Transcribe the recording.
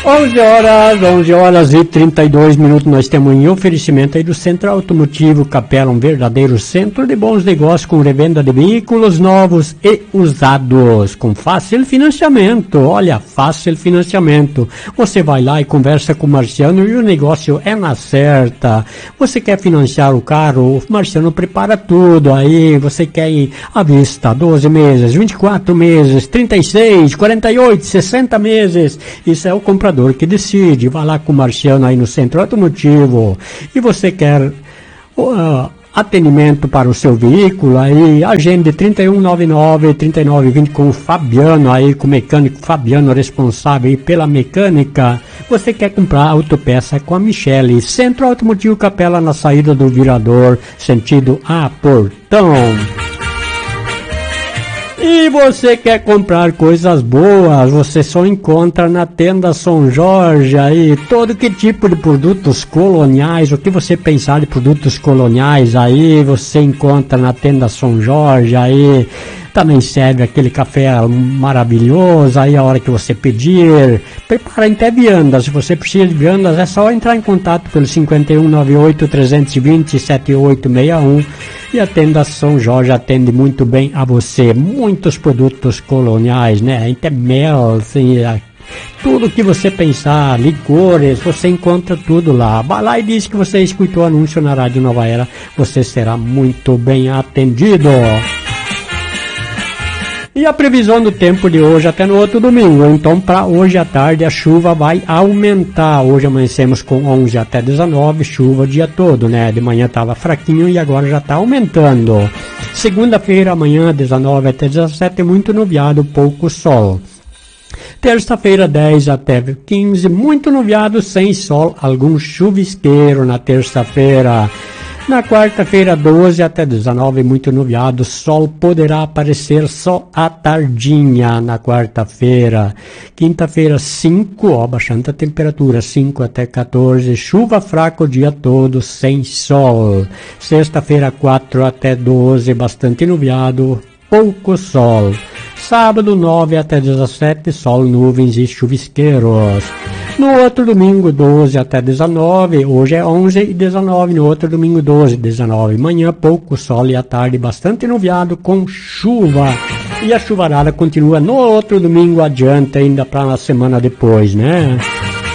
11 horas e 32 minutos, nós temos em oferecimento aí do Centro Automotivo Capela, um verdadeiro centro de bons negócios com revenda de veículos novos e usados, com fácil financiamento. Olha, fácil financiamento. Você vai lá e conversa com o Marciano e o negócio é na certa. Você quer financiar o carro, o Marciano prepara tudo aí. Você quer ir à vista, 12 meses, 24 meses, 36, 48, 60 meses. Isso é o comprador que decide. Vai lá com o Marciano aí no Centro Automotivo. E você quer atendimento para o seu veículo, aí agende 3199-3920 com o Fabiano aí, com o mecânico Fabiano, responsável aí pela mecânica. Você quer comprar autopeça com a Michele. Centro Automotivo Capela, na saída do Virador, sentido a Portão. E você quer comprar coisas boas, você só encontra na Tenda São Jorge aí, todo que tipo de produtos coloniais, o que você pensar de produtos coloniais aí, você encontra na Tenda São Jorge aí. Também serve aquele café maravilhoso, aí a hora que você pedir, prepara até viandas. Se você precisa de viandas, é só entrar em contato pelo 5198-320-7861 e a Tenda São Jorge atende muito bem a você. Muitos produtos coloniais, né? Até mel, assim, tudo que você pensar, licores, você encontra tudo lá. Vai lá e diz que você escutou o anúncio na Rádio Nova Era, você será muito bem atendido. E a previsão do tempo de hoje até no outro domingo. Então, para hoje à tarde, a chuva vai aumentar. Hoje amanhecemos com 11 até 19, chuva o dia todo, né? De manhã estava fraquinho e agora já está aumentando. Segunda-feira, amanhã, 19 até 17, muito nublado, pouco sol. Terça-feira, 10 até 15, muito nublado, sem sol, algum chuvisqueiro na terça-feira. Na quarta-feira, 12 até 19, muito nublado, sol poderá aparecer só à tardinha na quarta-feira. Quinta-feira, 5, baixando a temperatura, 5 até 14, chuva fraca o dia todo, sem sol. Sexta-feira, 4 até 12, bastante nublado, pouco sol. Sábado, 9 até 17, sol, nuvens e chuvisqueiros. No outro domingo, 12 até 19, hoje é 11 e 19, no outro domingo, 12 e 19. Manhã, pouco sol e à tarde, bastante nublado com chuva. E a chuvarada continua no outro domingo adiante, ainda para na semana depois, né?